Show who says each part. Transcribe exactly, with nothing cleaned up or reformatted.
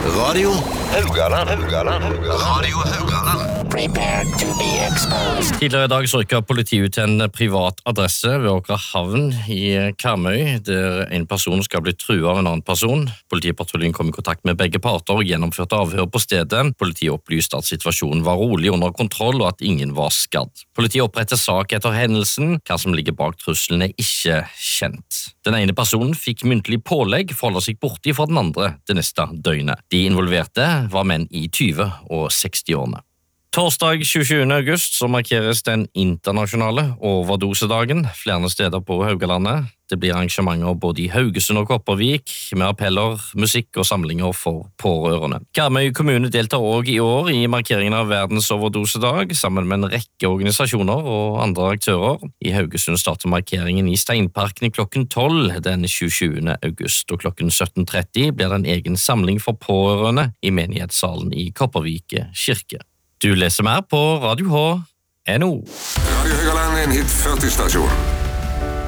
Speaker 1: Radio Haugaland. Haugaland. Radio Haugaland.
Speaker 2: Prepare to be exposed.
Speaker 3: Tidligere i dag så rykket politiet ut til en privat adresse ved Åkra havn i Karmøy, der en person skal bli truet av en annen person. Politipatruljen kom i kontakt med begge parter og gjennomførte avhør på stedet. Politiet opplyste at situasjonen var rolig under kontroll og at ingen var skadd. Politiet opprettet sak etter hendelsen. Hva som ligger bak trusselen er ikke kjent. Den ene personen fikk muntlig pålegg for å holde seg borte fra den andre det neste døgnet. De involverte var menn i tyve- og seksti-årene. Torsdag tjuesjuende august så markeres den internasjonale overdosedagen flere steder på Haugalandet. Det blir arrangementer både i Haugesund og Kopervik, med appeller, musikk og samlinger for pårørende. Karmøy kommune deltar også i år i markeringen av verdens overdosedag, sammen med en rekke organisasjoner og andre aktører. I Haugesund starter markeringen i Steinparken klokken tolv den tjuesjuende august, og klokken sytten tretti blir det en egen samling for pårørende i menighetssalen i Kopervik kirke. Du leser mer på Radio H N O.
Speaker 4: Radio Haugaland er en hit førti-stasjon.